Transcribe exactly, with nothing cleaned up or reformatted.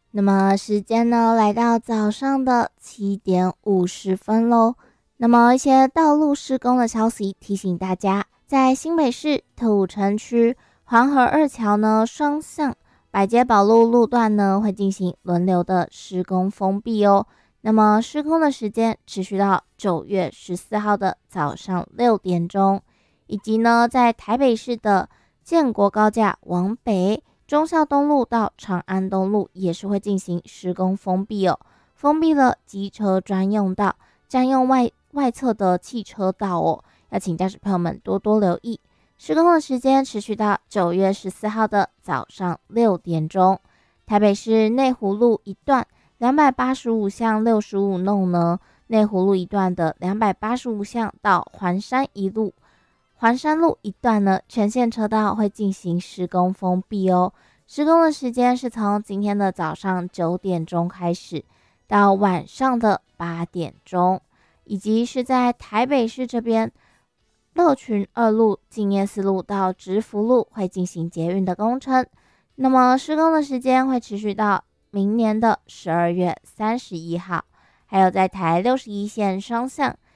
那么时间呢，来到早上的七点五十分喽。那么一些道路施工的消息提醒大家，在新北市土城区黄河二桥呢双向百街宝路路段呢会进行轮流的施工封闭哦。那么施工的时间持续到九月十四号的早上六点钟，以及呢在台北市的建国高架往北忠孝东路到长安东路也是会进行施工封闭哦，封闭了机车专用道，占用外外侧的汽车道哦，要请驾驶朋友们多多留意。施工的时间持续到九月十四号的早上六点钟。台北市内湖路一段两百八十五巷六十五弄呢，内湖路一段的两百八十五巷到环山一路。环山路一段呢，全线车道会进行施工封闭哦。施工的时间是从今天的早上九点钟开始，到晚上的八点钟，以及是在台北市这边乐群二路、敬业四路到直福路会进行捷运的工程。那么施工的时间会持续到明年的十二月三十一号。还有在台六十一线双向